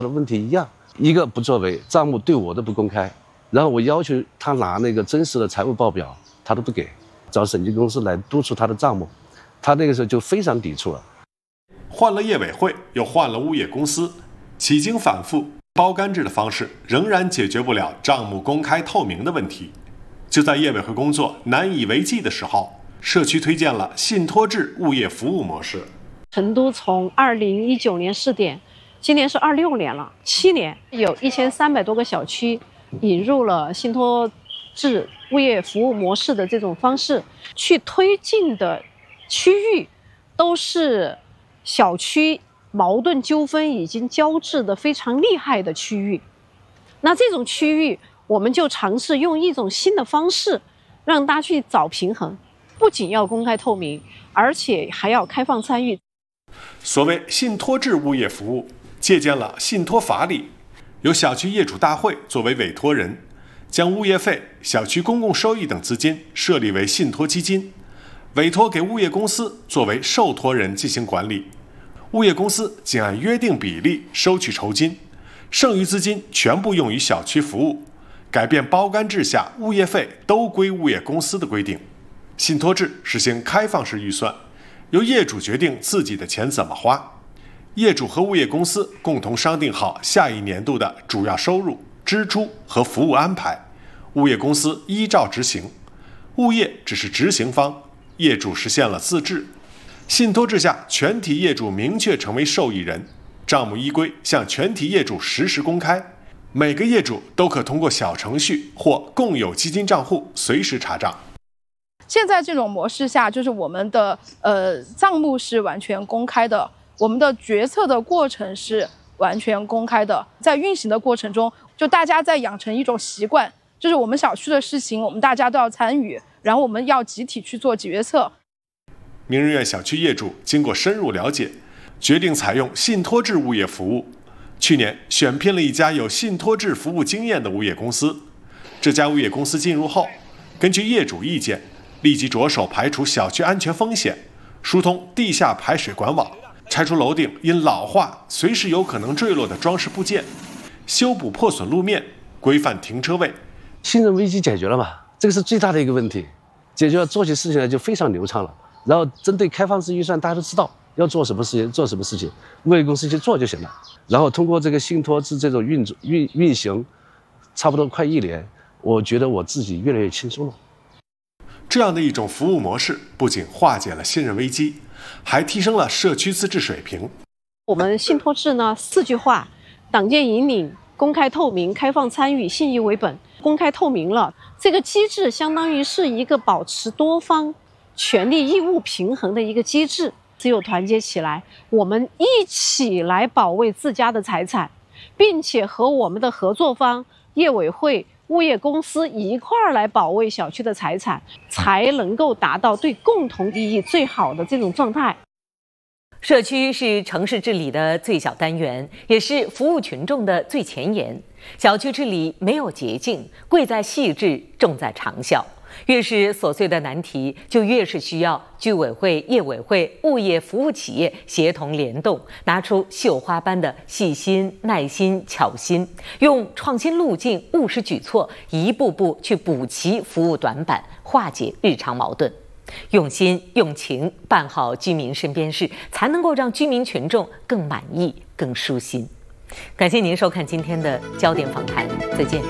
的问题一样，一个不作为，账目对我都不公开，然后我要求他拿那个真实的财务报表，他都不给，找审计公司来督促他的账目，他那个时候就非常抵触了。 换了业委会，又换了物业公司，几经反复，包干制的方式仍然解决不了账目公开透明的问题。就在业委会工作难以为继的时候，社区推荐了信托制物业服务模式。 成都从2019年试点，今年是26年了，7年，有1300多个小区引入了信托制物业服务模式的这种方式，去推进的区域都是小区矛盾纠纷已经交织的非常厉害的区域。那这种区域，我们就尝试用一种新的方式，让大家去找平衡，不仅要公开透明，而且还要开放参与。 所谓信托制物业服务，借鉴了信托法理，由小区业主大会作为委托人，将物业费、小区公共收益等资金设立为信托基金，委托给物业公司作为受托人进行管理。物业公司仅按约定比例收取酬金，剩余资金全部用于小区服务，改变包干制下物业费都归物业公司的规定。信托制实行开放式预算，由业主决定自己的钱怎么花，业主和物业公司共同商定好下一年度的主要收入、支出和服务安排，物业公司依照执行，物业只是执行方，业主实现了自治。信托制下，全体业主明确成为受益人，账目依规向全体业主实时公开，每个业主都可通过小程序或共有基金账户随时查账。 现在这种模式下，就是我们的账目是完全公开的，我们的决策的过程是完全公开的。在运行的过程中，就大家在养成一种习惯，就是我们小区的事情，我们大家都要参与，然后我们要集体去做决策。 名人院小区业主经过深入了解，决定采用信托制物业服务。去年选聘了一家有信托制服务经验的物业公司。这家物业公司进入后，根据业主意见，立即着手排除小区安全风险，疏通地下排水管网，拆除楼顶因老化随时有可能坠落的装饰部件，修补破损路面，规范停车位。 信任危机解决了嘛？这个是最大的一个问题，解决了，做起事情来就非常流畅了。然后针对开放式预算，大家都知道要做什么事情，做什么事情，物业公司去做就行了。然后通过这个信托制这种运行，差不多快1年，我觉得我自己越来越轻松了。 这样的一种服务模式，不仅化解了信任危机，还提升了社区自治水平。 我们信托制呢，4句话：党建引领、公开透明、开放参与、信义为本。公开透明了，这个机制相当于是一个保持多方权利义务平衡的一个机制。只有团结起来，我们一起来保卫自家的财产，并且和我们的合作方业委会、物业公司一块儿来保卫小区的财产，才能够达到对共同利益最好的这种状态。 社区是城市治理的最小单元，也是服务群众的最前沿。小区治理没有捷径，贵在细致，重在长效。越是琐碎的难题，就越是需要居委会、业委会、物业服务企业协同联动，拿出绣花般的细心、耐心、巧心，用创新路径、务实举措，一步步去补齐服务短板，化解日常矛盾。用心用情办好居民身边事，才能够让居民群众更满意、更舒心。感谢您收看今天的焦点访谈，再见。